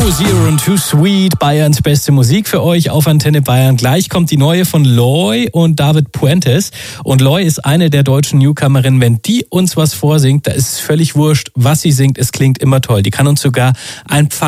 Zero und Too Sweet, Bayerns beste Musik für euch auf Antenne Bayern. Gleich kommt die neue von Loy und David Puentes. Und Loy ist eine der deutschen Newcomerinnen. Wenn die uns was vorsingt, da ist es völlig wurscht, was sie singt. Es klingt immer toll. Die kann uns sogar ein